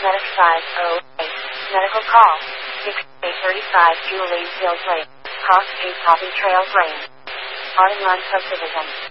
Medic size 08. Medical call. 6835 Julie Hills Lane. Cross 8 Poppy Trails Lane. Autumn Run Subdivision.